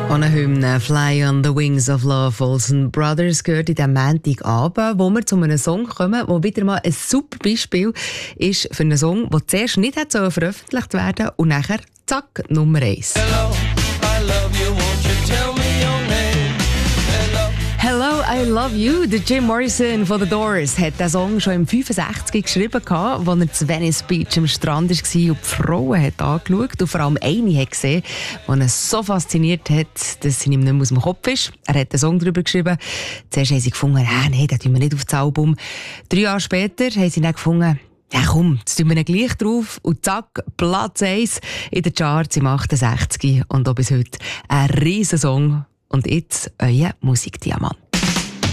Und eine Hymne «Fly on the Wings of Love» Olsen Brothers gehört in diesem Montagabend, wo wir zu einem Song kommen, der wieder mal ein super Beispiel ist für einen Song, der zuerst nicht veröffentlicht werden soll und nachher, zack, Nummer 1. Hello, I love you, won't you tell me your name? «Hello, I Love You». Der Jim Morrison von The Doors hat diesen Song schon im 65 geschrieben, als er zu Venice Beach am Strand war und die Frauen hat angeschaut und vor allem eine hat gesehen, die ihn so fasziniert hat, dass sie ihm nicht mehr aus dem Kopf ist. Er hat einen Song darüber geschrieben. Zuerst haben sie gefunden, nein, den tun wir nicht auf das Album. 3 Jahre später haben sie dann gefunden, ja komm, jetzt tun wir ihn gleich drauf und zack, Platz 1 in den Charts im 68 und auch bis heute ein riesen Song. Und jetzt euer Musikdiamant.